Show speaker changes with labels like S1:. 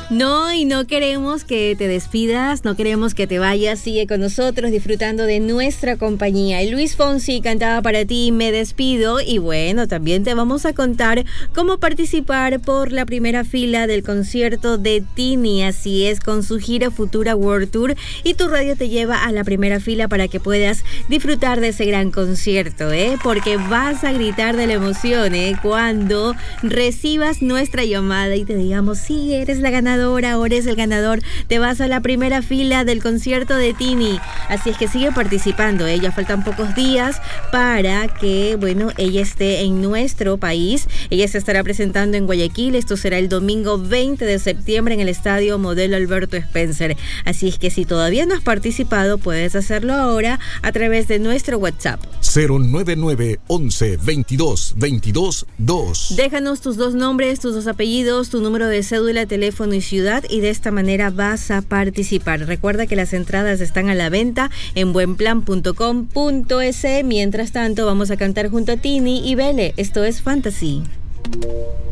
S1: No, y no queremos que te despidas, no queremos que te vayas. Sigue con nosotros disfrutando de nuestra compañía. Y Luis Fonsi cantaba para ti Me Despido. Y bueno, también te vamos a contar cómo participar por la primera fila del concierto de Tini. Así es, con su gira Futura World Tour. Y tu radio te lleva a la primera fila para que puedas disfrutar de ese gran concierto, porque vas a gritar de la emoción, cuando recibas nuestra llamada y te digamos, sí, eres la ganadora, ahora eres el ganador, te vas a la primera fila del concierto de Tini. Así es que sigue participando, ya faltan pocos días para que, ella esté en nuestro país. Ella se estará presentando en Guayaquil. Esto será el domingo 20 de septiembre en el Estadio Modelo Alberto Spencer. Así es que si todavía no has participado, puedes hacerlo ahora a través de nuestro WhatsApp
S2: 099 11 22 22 2.
S1: Déjanos tus dos nombres, tus dos apellidos, tu número de cédula, teléfono y ciudad, y de esta manera vas a participar. Recuerda que las entradas están a la venta en buenplan.com.es. Mientras tanto, vamos a cantar junto a Tini y Bele. Esto es Fantasy.